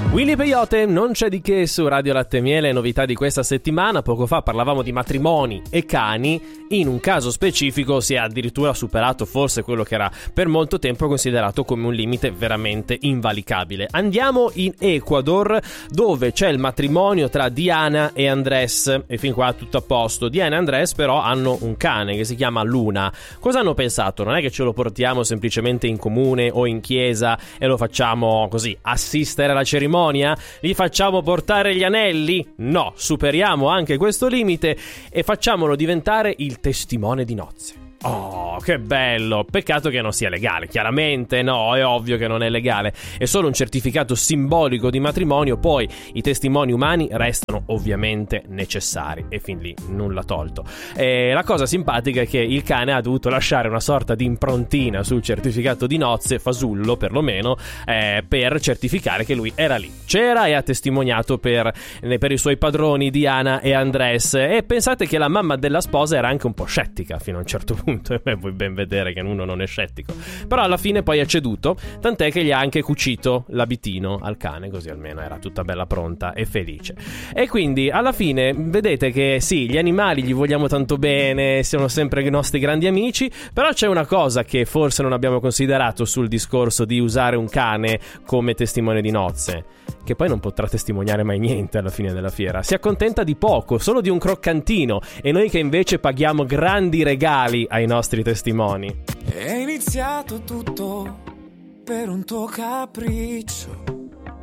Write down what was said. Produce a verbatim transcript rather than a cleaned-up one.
Willy Peyote, non c'è di che su Radio Latte e Miele, novità di questa settimana. Poco fa parlavamo di matrimoni e cani. In un caso specifico si è addirittura superato forse quello che era per molto tempo considerato come un limite veramente invalicabile. Andiamo in Ecuador, dove c'è il matrimonio tra Diana e Andrés, e fin qua tutto a posto. Diana e Andrés però hanno un cane che si chiama Luna. Cosa hanno pensato? Non è che ce lo portiamo semplicemente in comune o in chiesa e lo facciamo così assistere alla cerimonia? Gli facciamo portare gli anelli? No, superiamo anche questo limite e facciamolo diventare il testimone di nozze. Oh, che bello! Peccato che non sia legale, chiaramente no, è ovvio che non è legale, è solo un certificato simbolico di matrimonio, poi i testimoni umani restano ovviamente necessari e fin lì nulla tolto. E la cosa simpatica è che il cane ha dovuto lasciare una sorta di improntina sul certificato di nozze, fasullo perlomeno, eh, per certificare che lui era lì, c'era e ha testimoniato per, per i suoi padroni Diana e Andrés. E pensate che la mamma della sposa era anche un po' scettica fino a un certo punto. E puoi ben vedere che uno non è scettico, però alla fine poi ha ceduto, tant'è che gli ha anche cucito l'abitino al cane, così almeno era tutta bella pronta e felice. E quindi alla fine vedete che sì, gli animali gli vogliamo tanto bene, sono sempre i nostri grandi amici, però c'è una cosa che forse non abbiamo considerato sul discorso di usare un cane come testimone di nozze, che poi non potrà testimoniare mai niente alla fine della fiera, si accontenta di poco, solo di un croccantino, e noi che invece paghiamo grandi regali ai nostri testimoni. È iniziato tutto per un tuo capriccio,